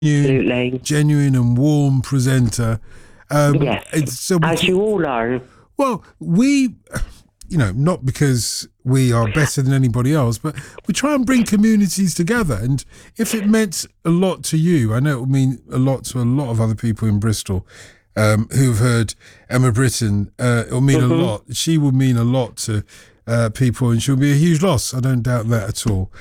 absolutely genuine and warm presenter. Yes, So as you all are. Well, we, not because we are better than anybody else, but we try and bring communities together. And if it meant a lot to you, I know it will mean a lot to a lot of other people in Bristol who've heard Emma Britton. It'll mean a lot. She will mean a lot to people, and she'll be a huge loss. I don't doubt that at all.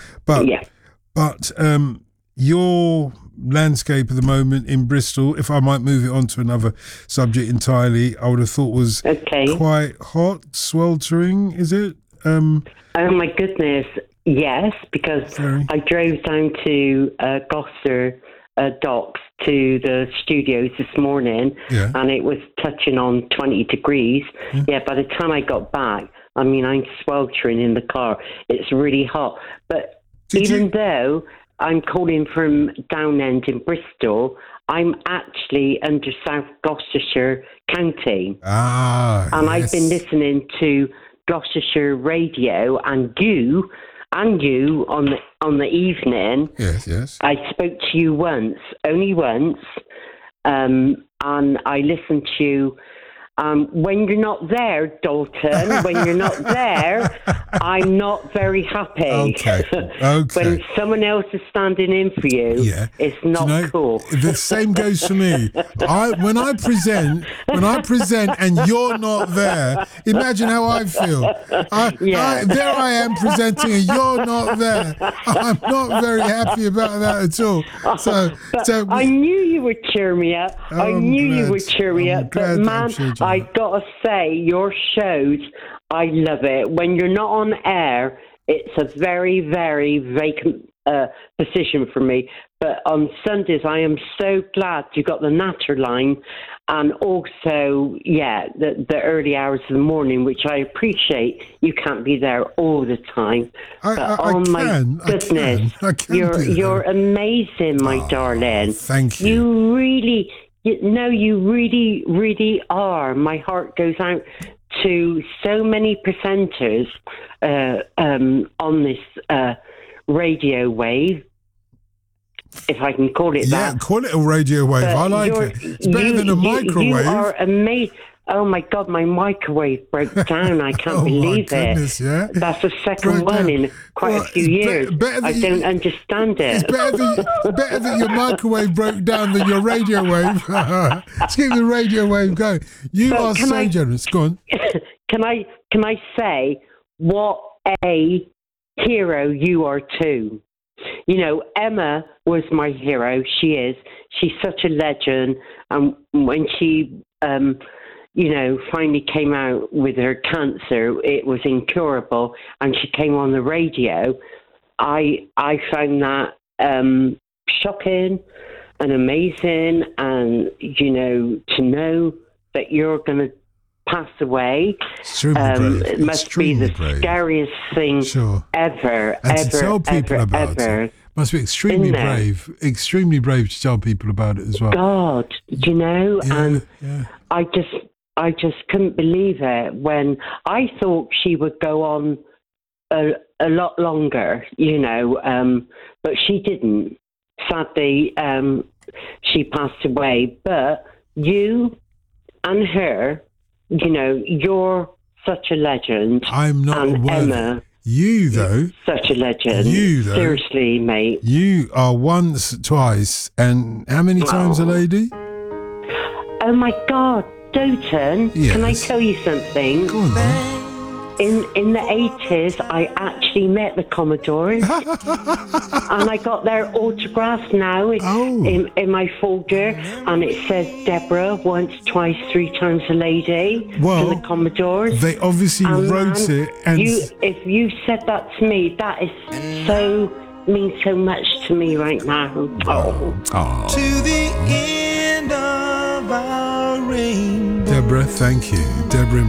But your landscape at the moment in Bristol, if I might move it on to another subject entirely, I would have thought was quite hot, sweltering, is it? Oh my goodness, yes, because I drove down to Gloucester Docks to the studios this morning, and it was touching on 20 degrees. By the time I got back, I mean, I'm sweltering in the car. It's really hot. But even though I'm calling from Downend in Bristol, I'm actually under South Gloucestershire County. And I've been listening to Gloucestershire radio and you on the evening. Yes. I spoke to you only once, and I listened to you. When you're not there, Dalton, when you're not there, I'm not very happy. Okay. When someone else is standing in for you, it's not cool. The same goes for me. When I present and you're not there, imagine how I feel. There I am presenting and you're not there. I'm not very happy about that at all. So I knew you would cheer me up. I knew you would cheer me up. But man, I gotta say, your shows, I love it. When you're not on air, it's a very, very vacant position for me. But on Sundays, I am so glad you got the Natter line, and also, the early hours of the morning, which I appreciate. You can't be there all the time. My goodness, you're amazing, my darling. Thank you. You really. You really, really are. My heart goes out to so many presenters on this radio wave, if I can call it that. Yeah, call it a radio wave. I like it. It's better than a microwave. You are amazing. Oh, my God, my microwave broke down. I can't believe goodness, it. Yeah? That's the second one in quite a few years. I don't understand it. It's better that your microwave broke down than your radio wave. Let's keep the radio wave going. You are so generous. Go on. Can I say what a hero you are too? Emma was my hero. She is. She's such a legend. And when she... finally came out with her cancer, it was incurable, and she came on the radio. I found that shocking and amazing, and, to know that you're going to pass away, it must be the scariest thing ever, and ever, to tell people ever, about ever. It must be extremely brave to tell people about it as well. God, and I just couldn't believe it when I thought she would go on a lot longer, but she didn't. Sadly, she passed away. But you and her, you're such a legend. I'm not and worthy. Emma, you, though. Such a legend. You, though. Seriously, mate. You are once, twice, and how many times a lady? Oh, my God. Dalton, can I tell you something? Go on, then. In the 80s, I actually met the Commodores, and I got their autographs now in my folder, and it says Deborah, once, twice, three times a lady, to the Commodores. They obviously wrote it. And if you said that to me, that is means so much to me right now. To the end of our rainbow. Deborah, thank you. Deborah in